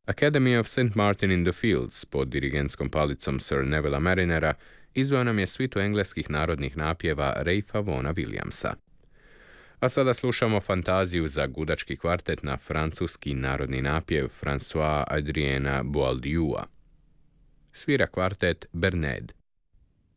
Academy of St. Martin in the Fields pod dirigentskom palicom Sir Nevilla Marinera izveo nam je svitu engleskih narodnih napjeva Ralpha Vaughana Williamsa. A sada slušamo fantaziju za gudački kvartet na francuski narodni napjev François Adriena Boieldieu'a. Svira kvartet Bernede.